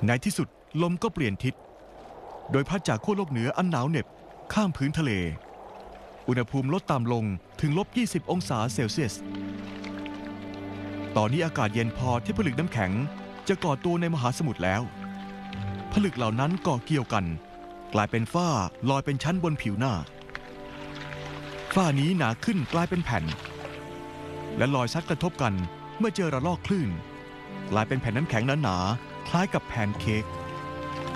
ในที่สุดลมก็เปลี่ยนทิศโดยพัดจากขั้วโลกเหนืออันหนาวเหน็บข้ามพื้นทะเลอุณหภูมิลดต่ำลงถึง-20 องศาเซลเซียสตอนนี้อากาศเย็นพอที่ผลึกน้ำแข็งจะก่อตัวในมหาสมุทรแล้วผลึกเหล่านั้นก่อเกี่ยวกันกลายเป็นฝ้าลอยเป็นชั้นบนผิวหน้าฝ้านี้หนาขึ้นกลายเป็นแผ่นและลอยซัดกระทบกันเมื่อเจอระลอกคลื่นกลายเป็นแผ่นน้ำแข็งหนาๆคล้ายกับแพนเค้ก